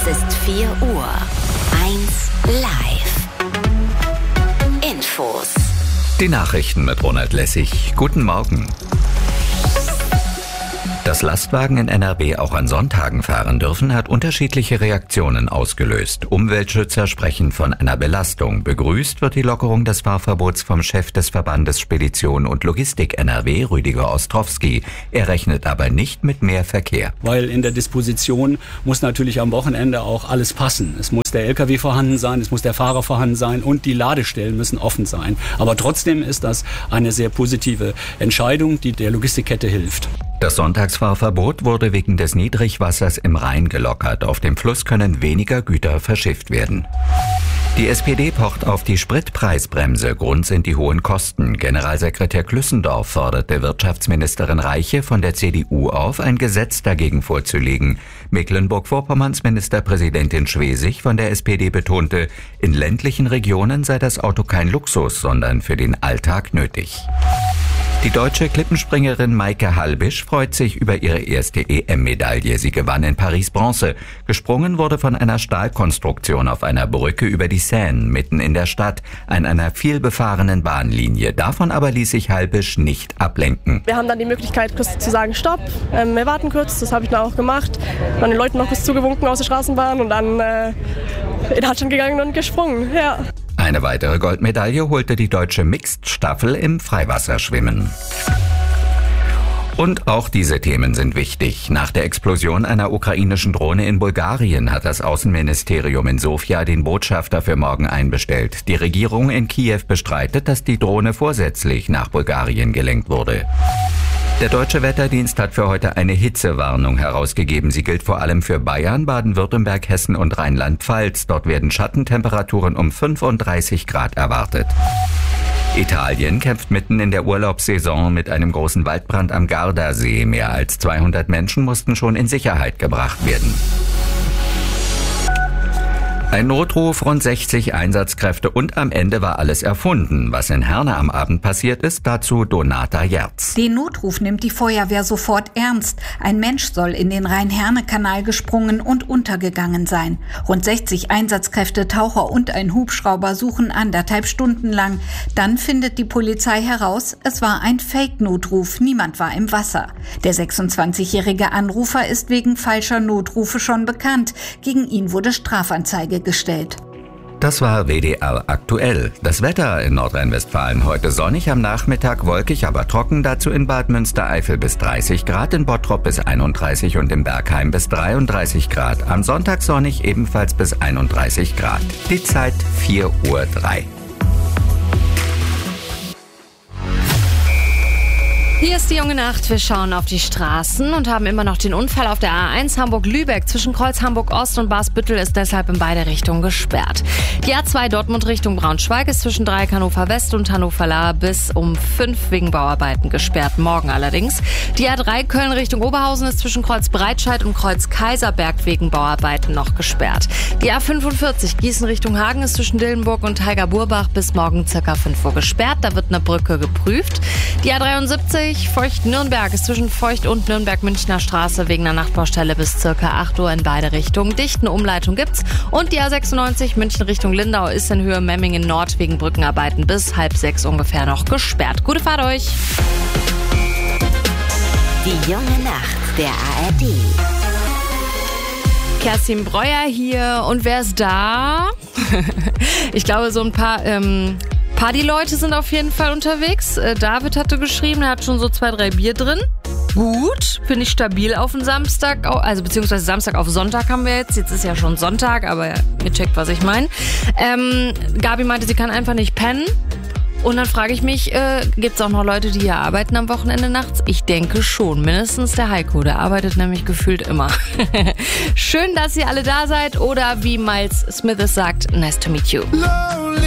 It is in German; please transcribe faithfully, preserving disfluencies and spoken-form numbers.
Es ist vier Uhr. eins live. Infos. Die Nachrichten mit Ronald Lessig. Guten Morgen. Dass Lastwagen in N R W auch an Sonntagen fahren dürfen, hat unterschiedliche Reaktionen ausgelöst. Umweltschützer sprechen von einer Belastung. Begrüßt wird die Lockerung des Fahrverbots vom Chef des Verbandes Spedition und Logistik N R W, Rüdiger Ostrowski. Er rechnet aber nicht mit mehr Verkehr. Weil in der Disposition muss natürlich am Wochenende auch alles passen. Es muss der L K W vorhanden sein, es muss der Fahrer vorhanden sein und die Ladestellen müssen offen sein. Aber trotzdem ist das eine sehr positive Entscheidung, die der Logistikkette hilft. Das Sonntagsfahrverbot wurde wegen des Niedrigwassers im Rhein gelockert. Auf dem Fluss können weniger Güter verschifft werden. Die S P D pocht auf die Spritpreisbremse. Grund sind die hohen Kosten. Generalsekretär Klüssendorf forderte Wirtschaftsministerin Reiche von der C D U auf, ein Gesetz dagegen vorzulegen. Mecklenburg-Vorpommerns Ministerpräsidentin Schwesig von der S P D betonte, in ländlichen Regionen sei das Auto kein Luxus, sondern für den Alltag nötig. Die deutsche Klippenspringerin Maike Halbisch freut sich über ihre erste E M-Medaille. Sie gewann in Paris Bronze. Gesprungen wurde von einer Stahlkonstruktion auf einer Brücke über die Seine, mitten in der Stadt, an einer vielbefahrenen Bahnlinie. Davon aber ließ sich Halbisch nicht ablenken. Wir haben dann die Möglichkeit, kurz zu sagen, stopp, ähm, wir warten kurz. Das habe ich dann auch gemacht. Dann den Leuten noch kurz zugewunken aus der Straßenbahn und dann äh, in Hatschen gegangen und gesprungen, ja. Eine weitere Goldmedaille holte die deutsche Mixed-Staffel im Freiwasserschwimmen. Und auch diese Themen sind wichtig. Nach der Explosion einer ukrainischen Drohne in Bulgarien hat das Außenministerium in Sofia den Botschafter für morgen einbestellt. Die Regierung in Kiew bestreitet, dass die Drohne vorsätzlich nach Bulgarien gelenkt wurde. Der Deutsche Wetterdienst hat für heute eine Hitzewarnung herausgegeben. Sie gilt vor allem für Bayern, Baden-Württemberg, Hessen und Rheinland-Pfalz. Dort werden Schattentemperaturen um fünfunddreißig Grad erwartet. Italien kämpft mitten in der Urlaubssaison mit einem großen Waldbrand am Gardasee. Mehr als zweihundert Menschen mussten schon in Sicherheit gebracht werden. Ein Notruf, rund sechzig Einsatzkräfte und am Ende war alles erfunden. Was in Herne am Abend passiert ist, dazu Donata Jerz. Den Notruf nimmt die Feuerwehr sofort ernst. Ein Mensch soll in den Rhein-Herne-Kanal gesprungen und untergegangen sein. Rund sechzig Einsatzkräfte, Taucher und ein Hubschrauber suchen anderthalb Stunden lang. Dann findet die Polizei heraus, es war ein Fake-Notruf. Niemand war im Wasser. Der sechsundzwanzigjährige Anrufer ist wegen falscher Notrufe schon bekannt. Gegen ihn wurde Strafanzeige gestellt. Das war W D R aktuell. Das Wetter in Nordrhein-Westfalen heute sonnig, am Nachmittag wolkig, aber trocken. Dazu in Bad Münstereifel bis dreißig Grad, in Bottrop bis einunddreißig und im Bergheim bis dreiunddreißig Grad. Am Sonntag sonnig, ebenfalls bis einunddreißig Grad. Die Zeit vier Uhr drei. Hier ist die junge Nacht. Wir schauen auf die Straßen und haben immer noch den Unfall auf der A eins Hamburg-Lübeck. Zwischen Kreuz Hamburg-Ost und Baarsbüttel ist deshalb in beide Richtungen gesperrt. Die A zwei Dortmund Richtung Braunschweig ist zwischen Dreieck Hannover West und Hannover-Lahr bis um fünf wegen Bauarbeiten gesperrt. Morgen allerdings. Die A drei Köln Richtung Oberhausen ist zwischen Kreuz Breitscheid und Kreuz Kaiserberg wegen Bauarbeiten noch gesperrt. Die A fünfundvierzig Gießen Richtung Hagen ist zwischen Dillenburg und Heiger-Burbach bis morgen circa fünf Uhr gesperrt. Da wird eine Brücke geprüft. Die A dreiundsiebzig Feucht-Nürnberg ist zwischen Feucht und Nürnberg-Münchner Straße wegen einer Nachtbaustelle bis circa acht Uhr in beide Richtungen. Dichten Umleitung gibt's. Und die A sechsundneunzig München Richtung Lindau ist in Höhe Memmingen Nord wegen Brückenarbeiten bis halb sechs ungefähr noch gesperrt. Gute Fahrt euch! Die junge Nacht der A R D. Kerstin Breuer hier. Und wer ist da? Ich glaube, so ein paar... Ähm Party-Leute sind auf jeden Fall unterwegs. Äh, David hatte geschrieben, er hat schon so zwei, drei Bier drin. Gut, finde ich stabil auf den Samstag, also beziehungsweise Samstag auf Sonntag haben wir jetzt. Jetzt ist ja schon Sonntag, aber ihr checkt, was ich meine. Ähm, Gabi meinte, sie kann einfach nicht pennen. Und dann frage ich mich, äh, gibt es auch noch Leute, die hier arbeiten am Wochenende nachts? Ich denke schon, mindestens der Heiko, der arbeitet nämlich gefühlt immer. Schön, dass ihr alle da seid oder wie Miles Smith es sagt, nice to meet you.